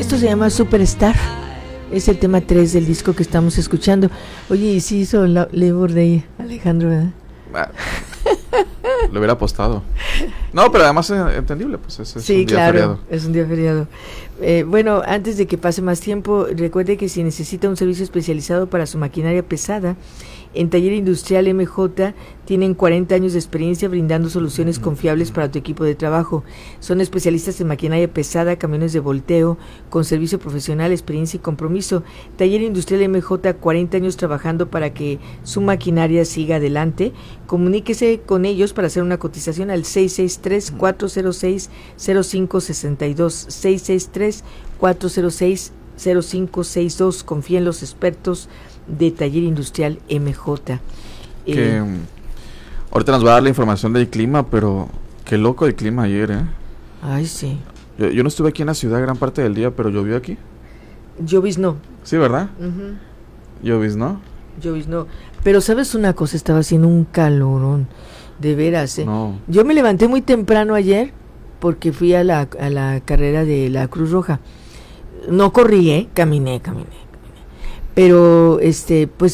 Esto se llama Superstar. Es el tema 3 del disco que estamos escuchando. Oye, y sí hizo labor de Alejandro, ¿verdad? Lo hubiera apostado. No, pero además es entendible, pues es sí, un día claro, feriado. Es un día feriado. Bueno, antes de que pase más tiempo, recuerde que si necesita un servicio especializado para su maquinaria pesada, en Taller Industrial MJ tienen 40 años de experiencia brindando soluciones confiables para tu equipo de trabajo. Son especialistas en maquinaria pesada, camiones de volteo, con servicio profesional, experiencia y compromiso. Taller Industrial MJ, 40 años trabajando para que su maquinaria siga adelante. Comuníquese con ellos para hacer una cotización al 663-406-0562, 663-406-0562. Confía en los expertos de Taller Industrial MJ. Que ahorita nos va a dar la información del clima, pero qué loco el clima ayer, Ay, sí. Yo no estuve aquí en la ciudad gran parte del día, pero llovió aquí. Lloviznó. Sí, ¿verdad? Uh-huh. Lloviznó. Lloviznó. Pero ¿sabes una cosa? Estaba haciendo un calorón, de veras, No. Yo me levanté muy temprano ayer porque fui a la carrera de la Cruz Roja. No corrí, caminé. Pero pues